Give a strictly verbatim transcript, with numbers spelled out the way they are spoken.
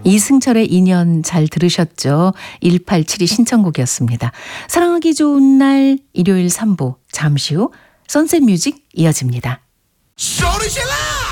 이승철의 인연 잘 들으셨죠? 일팔칠이 신청곡이었습니다. 사랑하기 좋은 날 일요일 삼 부 잠시 후 선셋 뮤직 이어집니다. 소리 질러!